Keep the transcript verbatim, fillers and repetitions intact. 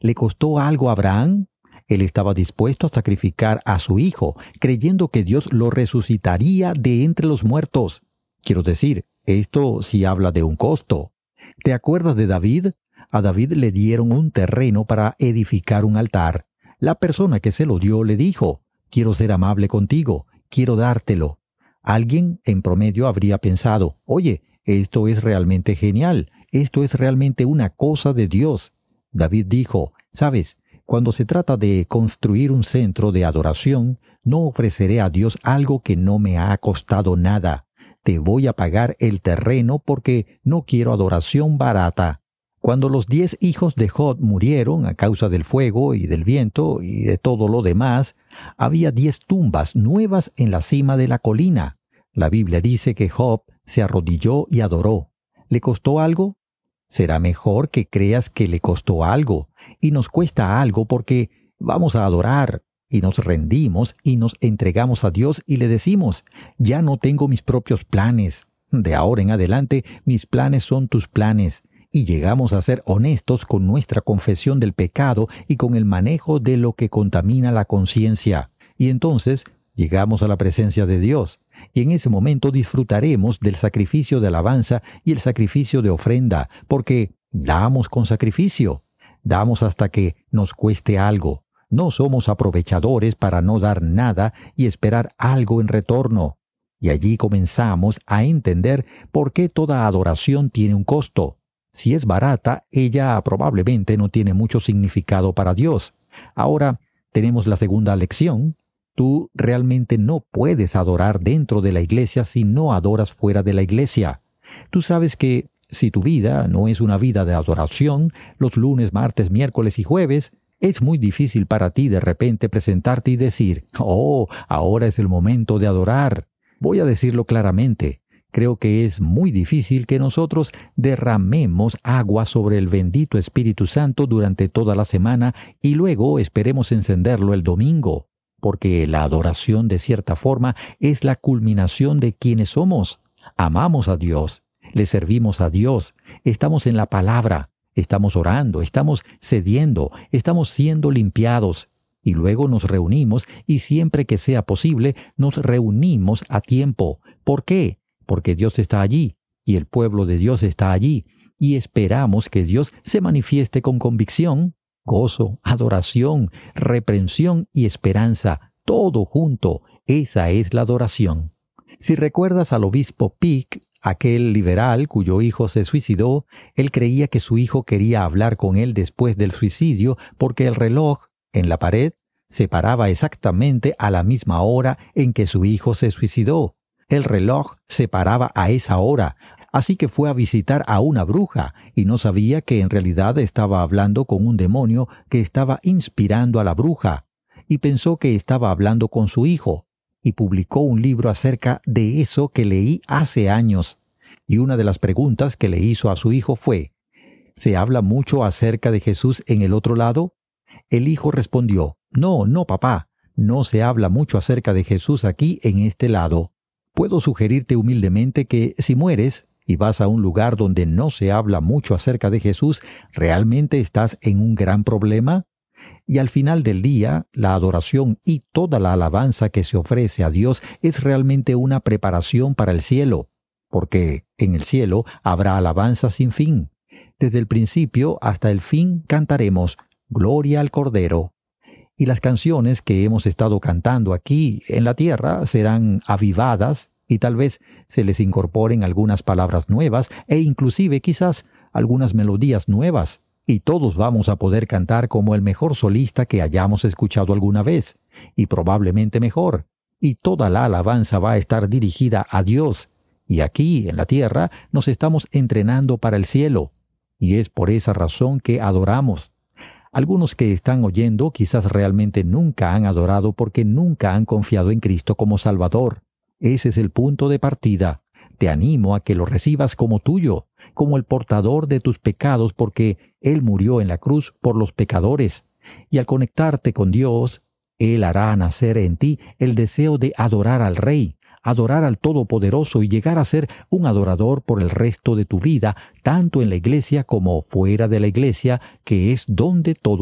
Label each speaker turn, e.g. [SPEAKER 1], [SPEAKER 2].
[SPEAKER 1] ¿Le costó algo a Abraham? Él estaba dispuesto a sacrificar a su hijo, creyendo que Dios lo resucitaría de entre los muertos. Quiero decir, esto sí habla de un costo. ¿Te acuerdas de David? A David le dieron un terreno para edificar un altar. La persona que se lo dio le dijo, quiero ser amable contigo, quiero dártelo. Alguien en promedio habría pensado, oye, esto es realmente genial, esto es realmente una cosa de Dios. David dijo, ¿sabes? Cuando se trata de construir un centro de adoración, no ofreceré a Dios algo que no me ha costado nada. Te voy a pagar el terreno porque no quiero adoración barata. Cuando los diez hijos de Job murieron a causa del fuego y del viento y de todo lo demás, había diez tumbas nuevas en la cima de la colina. La Biblia dice que Job se arrodilló y adoró. ¿Le costó algo? Será mejor que creas que le costó algo, y nos cuesta algo porque vamos a adorar, y nos rendimos y nos entregamos a Dios y le decimos, ya no tengo mis propios planes. De ahora en adelante, mis planes son tus planes. Y llegamos a ser honestos con nuestra confesión del pecado y con el manejo de lo que contamina la conciencia. Y entonces llegamos a la presencia de Dios. Y en ese momento disfrutaremos del sacrificio de alabanza y el sacrificio de ofrenda, porque damos con sacrificio. Damos hasta que nos cueste algo. No somos aprovechadores para no dar nada y esperar algo en retorno. Y allí comenzamos a entender por qué toda adoración tiene un costo. Si es barata, ella probablemente no tiene mucho significado para Dios. Ahora tenemos la segunda lección. Tú realmente no puedes adorar dentro de la iglesia si no adoras fuera de la iglesia. Tú sabes que si tu vida no es una vida de adoración, los lunes, martes, miércoles y jueves, es muy difícil para ti de repente presentarte y decir, «Oh, ahora es el momento de adorar». Voy a decirlo claramente. Creo que es muy difícil que nosotros derramemos agua sobre el bendito Espíritu Santo durante toda la semana y luego esperemos encenderlo el domingo, porque la adoración de cierta forma es la culminación de quienes somos. Amamos a Dios, le servimos a Dios, estamos en la palabra, estamos orando, estamos cediendo, estamos siendo limpiados. Y luego nos reunimos y siempre que sea posible nos reunimos a tiempo. ¿Por qué? Porque Dios está allí, y el pueblo de Dios está allí, y esperamos que Dios se manifieste con convicción, gozo, adoración, reprensión y esperanza, todo junto. Esa es la adoración. Si recuerdas al obispo Pick, aquel liberal cuyo hijo se suicidó, él creía que su hijo quería hablar con él después del suicidio porque el reloj en la pared se paraba exactamente a la misma hora en que su hijo se suicidó. El reloj se paraba a esa hora, así que fue a visitar a una bruja y no sabía que en realidad estaba hablando con un demonio que estaba inspirando a la bruja, y pensó que estaba hablando con su hijo, y publicó un libro acerca de eso que leí hace años. Y una de las preguntas que le hizo a su hijo fue, ¿se habla mucho acerca de Jesús en el otro lado? El hijo respondió, no, no, papá, no se habla mucho acerca de Jesús aquí en este lado. Puedo sugerirte humildemente que si mueres y vas a un lugar donde no se habla mucho acerca de Jesús, ¿realmente estás en un gran problema? Y al final del día, la adoración y toda la alabanza que se ofrece a Dios es realmente una preparación para el cielo, porque en el cielo habrá alabanza sin fin. Desde el principio hasta el fin cantaremos «Gloria al Cordero». Y las canciones que hemos estado cantando aquí en la tierra serán avivadas y tal vez se les incorporen algunas palabras nuevas e inclusive quizás algunas melodías nuevas. Y todos vamos a poder cantar como el mejor solista que hayamos escuchado alguna vez, y probablemente mejor. Y toda la alabanza va a estar dirigida a Dios. Y aquí, en la tierra, nos estamos entrenando para el cielo. Y es por esa razón que adoramos. Algunos que están oyendo quizás realmente nunca han adorado porque nunca han confiado en Cristo como Salvador. Ese es el punto de partida. Te animo a que lo recibas como tuyo, como el portador de tus pecados porque Él murió en la cruz por los pecadores. Y al conectarte con Dios, Él hará nacer en ti el deseo de adorar al Rey, adorar al Todopoderoso y llegar a ser un adorador por el resto de tu vida, tanto en la iglesia como fuera de la iglesia, que es donde todo